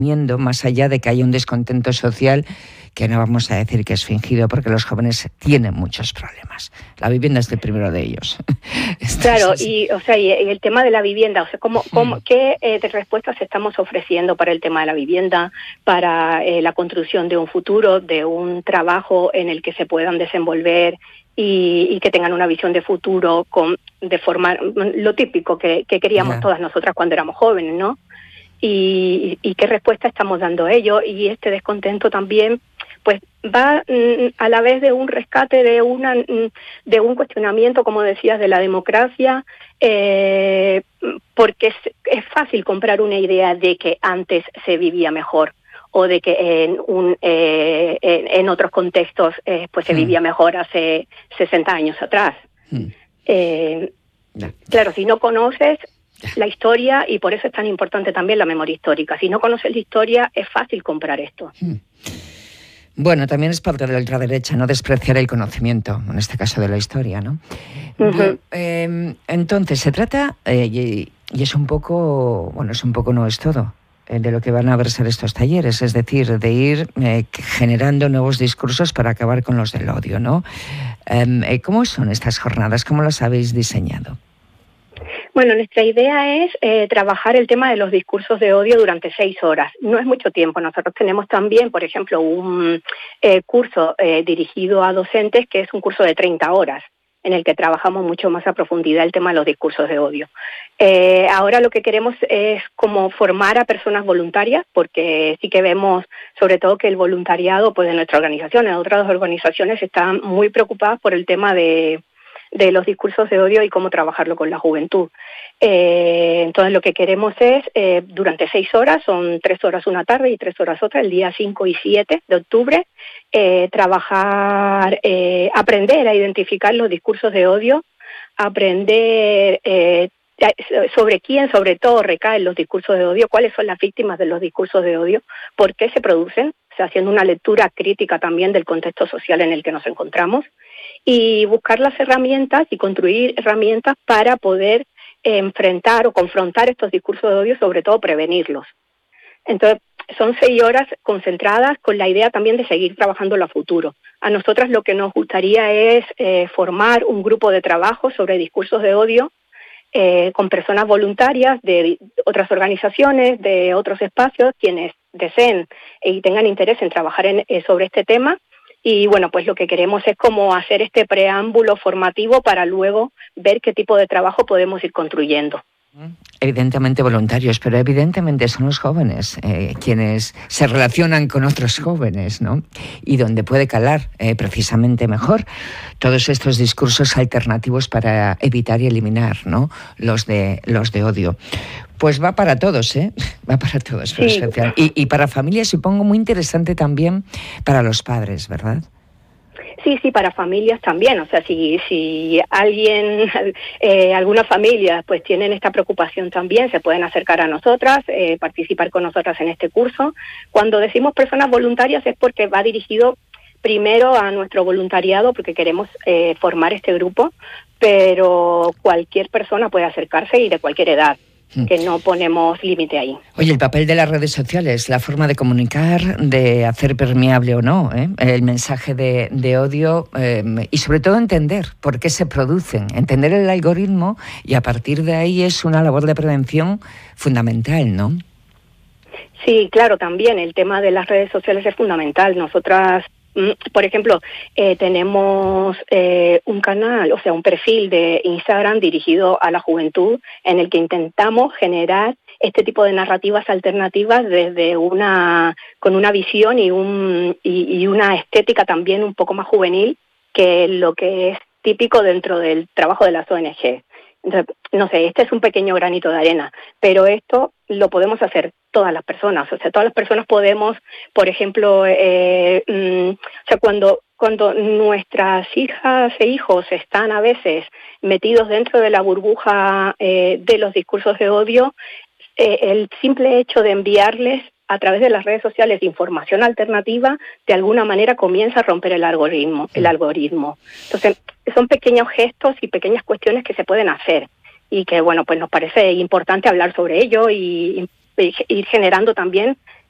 más allá de que haya un descontento social, que no vamos a decir que es fingido, porque los jóvenes tienen muchos problemas. La vivienda es el primero de ellos. Claro, y el tema de la vivienda, ¿qué respuestas estamos ofreciendo para el tema de la vivienda, para la construcción de un futuro, de un trabajo en el que se puedan desenvolver y que tengan una visión de futuro de formar lo típico que queríamos todas nosotras cuando éramos jóvenes, ¿no? Y qué respuesta estamos dando a ello, y este descontento también pues va a la vez de un rescate de un cuestionamiento, como decías, de la democracia, porque es fácil comprar una idea de que antes se vivía mejor, o de que en otros contextos pues se vivía mejor hace 60 años atrás. Claro, si no conoces la historia, y por eso es tan importante también la memoria histórica, si no conoces la historia es fácil comprar esto. Bueno, también es parte de la ultraderecha, no despreciar el conocimiento, en este caso de la historia, ¿no? Bien, entonces, se trata, y es un poco, no es todo, de lo que van a versar estos talleres, es decir, de ir generando nuevos discursos para acabar con los del odio, ¿no? ¿Cómo son estas jornadas? ¿Cómo las habéis diseñado? Bueno, nuestra idea es trabajar el tema de los discursos de odio durante 6 horas. No es mucho tiempo. Nosotros tenemos también, por ejemplo, un curso dirigido a docentes, que es un curso de 30 horas, en el que trabajamos mucho más a profundidad el tema de los discursos de odio. Ahora lo que queremos es como formar a personas voluntarias, porque sí que vemos, sobre todo, que el voluntariado, pues, de nuestra organización, en otras organizaciones, están muy preocupadas por el tema de los discursos de odio y cómo trabajarlo con la juventud. Entonces lo que queremos es, durante 6 horas, son 3 horas una tarde y 3 horas otra, el día 5 y 7 de octubre, trabajar, aprender a identificar los discursos de odio, aprender sobre quién, sobre todo, recaen los discursos de odio, cuáles son las víctimas de los discursos de odio, por qué se producen, o sea, haciendo una lectura crítica también del contexto social en el que nos encontramos, y buscar las herramientas y construir herramientas para poder enfrentar o confrontar estos discursos de odio, sobre todo prevenirlos. Entonces, son 6 horas concentradas con la idea también de seguir trabajando a futuro. A nosotras lo que nos gustaría es formar un grupo de trabajo sobre discursos de odio con personas voluntarias de otras organizaciones, de otros espacios, quienes deseen y tengan interés en trabajar sobre este tema. Y bueno, pues lo que queremos es como hacer este preámbulo formativo para luego ver qué tipo de trabajo podemos ir construyendo. Evidentemente voluntarios, pero evidentemente son los jóvenes quienes se relacionan con otros jóvenes, ¿no? Y donde puede calar precisamente mejor todos estos discursos alternativos para evitar y eliminar, ¿no?, los de odio. Pues va para todos, va para todos. Sí. Especial. Y para familias, supongo, muy interesante también para los padres, ¿verdad? Sí, para familias también. O sea, si algunas familias pues tienen esta preocupación también, se pueden acercar a nosotras, participar con nosotras en este curso. Cuando decimos personas voluntarias es porque va dirigido primero a nuestro voluntariado, porque queremos formar este grupo, pero cualquier persona puede acercarse y de cualquier edad, que no ponemos límite ahí. Oye, el papel de las redes sociales, la forma de comunicar, de hacer permeable o no el mensaje de odio, y sobre todo entender por qué se producen, entender el algoritmo, y a partir de ahí es una labor de prevención fundamental, ¿no? Sí, claro, también el tema de las redes sociales es fundamental. Nosotras, por ejemplo, tenemos un canal, o sea, un perfil de Instagram dirigido a la juventud, en el que intentamos generar este tipo de narrativas alternativas con una visión y una estética también un poco más juvenil que lo que es típico dentro del trabajo de las ONG. Entonces, no sé, este es un pequeño granito de arena, pero esto lo podemos hacer todas las personas. O sea, todas las personas podemos, por ejemplo, cuando nuestras hijas e hijos están a veces metidos dentro de la burbuja de los discursos de odio, el simple hecho de enviarles a través de las redes sociales información alternativa, de alguna manera comienza a romper el algoritmo. Entonces, son pequeños gestos y pequeñas cuestiones que se pueden hacer y que, bueno, pues nos parece importante hablar sobre ello y ir generando también